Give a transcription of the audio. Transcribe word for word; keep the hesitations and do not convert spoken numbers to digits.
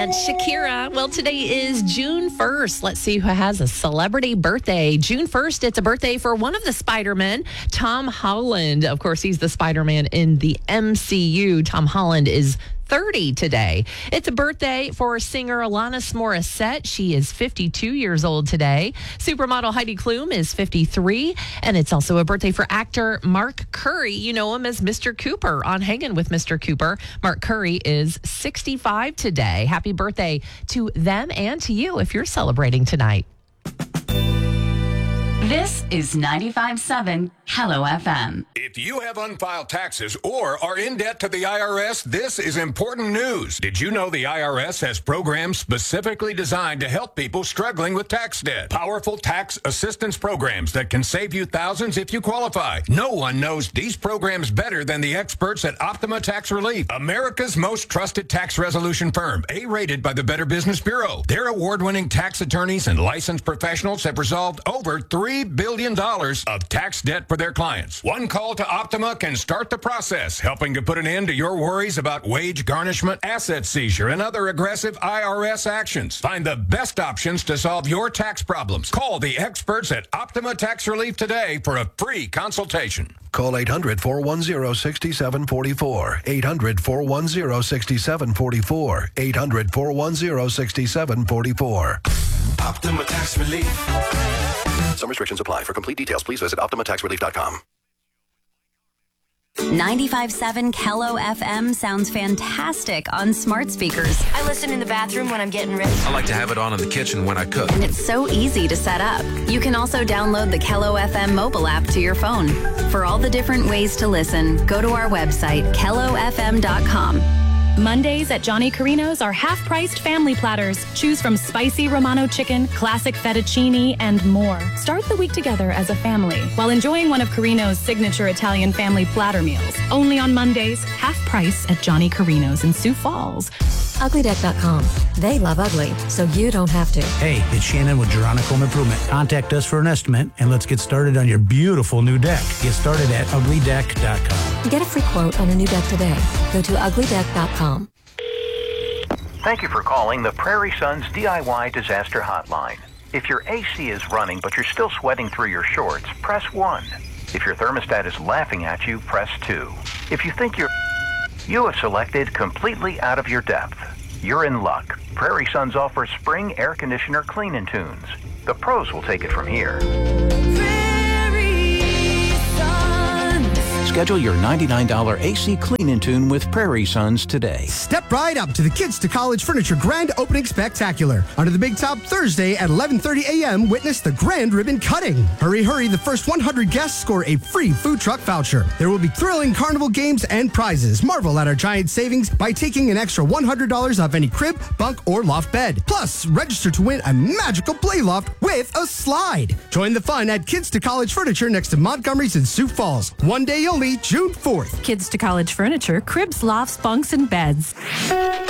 And Shakira, well, today is June first. Let's see who has a celebrity birthday. June first, it's a birthday for one of the Spider-Men, Tom Holland. Of course, he's the Spider-Man in the M C U. Tom Holland is thirty today. It's a birthday for singer Alanis Morissette. She is fifty-two years old today. Supermodel Heidi Klum is fifty-three. And it's also a birthday for actor Mark Curry. You know him as Mister Cooper on Hanging with Mister Cooper. Mark Curry is sixty-five today. Happy birthday to them and to you if you're celebrating tonight. This is ninety-five point seven Hello F M. If you have unfiled taxes or are in debt to the I R S, this is important news. Did you know the I R S has programs specifically designed to help people struggling with tax debt? Powerful tax assistance programs that can save you thousands if you qualify. No one knows these programs better than the experts at Optima Tax Relief, America's most trusted tax resolution firm, A-rated by the Better Business Bureau. Their award-winning tax attorneys and licensed professionals have resolved over three billion dollars of tax debt for their clients. One call to Optima can start the process, helping to put an end to your worries about wage garnishment, asset seizure, and other aggressive I R S actions. Find the best options to solve your tax problems. Call the experts at Optima Tax Relief today for a free consultation. Call eight hundred, four one zero, six seven four four. eight hundred, four one zero, six seven four four. eight hundred, four one zero, six seven four four. Optima Tax Relief. Some restrictions apply. For complete details, please visit optima tax relief dot com. ninety-five point seven Hello F M sounds fantastic on smart speakers. I listen in the bathroom when I'm getting ready. I like to have it on in the kitchen when I cook. And it's so easy to set up. You can also download the Kello F M mobile app to your phone. For all the different ways to listen, go to our website, kello f m dot com. Mondays at Johnny Carino's are half-priced family platters. Choose from spicy Romano chicken, classic fettuccine, and more. Start the week together as a family while enjoying one of Carino's signature Italian family platter meals. Only on Mondays, half price at Johnny Carino's in Sioux Falls. ugly deck dot com. They love ugly, so you don't have to. Hey, it's Shannon with Geronica Home Improvement. Contact us for an estimate, and let's get started on your beautiful new deck. Get started at ugly deck dot com. Get a free quote on a new deck today. Go to ugly deck dot com. Thank you for calling the Prairie Sons D I Y Disaster Hotline. If your A C is running but you're still sweating through your shorts, press one. If your thermostat is laughing at you, press two. If you think you're... You have selected completely out of your depth. You're in luck. Prairie Sons offers spring air conditioner clean-in tunes. The pros will take it from here. Schedule your ninety-nine dollars A C clean-in tune with Prairie Sons today. Step right up to the Kids to College Furniture Grand Opening Spectacular. Under the Big Top Thursday at eleven thirty a.m., witness the grand ribbon cutting. Hurry, hurry, the first one hundred guests score a free food truck voucher. There will be thrilling carnival games and prizes. Marvel at our giant savings by taking an extra one hundred dollars off any crib, bunk, or loft bed. Plus, register to win a magical play loft with a slide. Join the fun at Kids to College Furniture next to Montgomery's in Sioux Falls. One day only, June fourth. Kids to College Furniture, cribs, lofts, bunks, and beds.